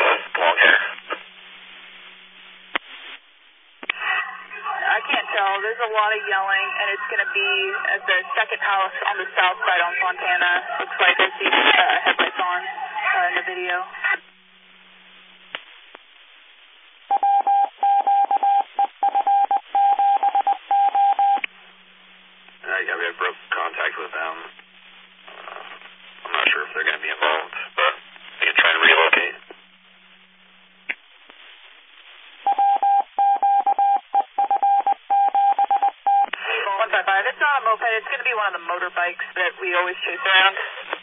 long hair? I can't tell. There's a lot of yelling, and it's going to be at the second house on the south side on Fontana. Looks like I see headlights on in the video. Yeah, we have broke contact with them. I'm not sure if they're going to be involved, but we can try and relocate. 155. It's not a moped. It's going to be one of the motorbikes that we always chase around.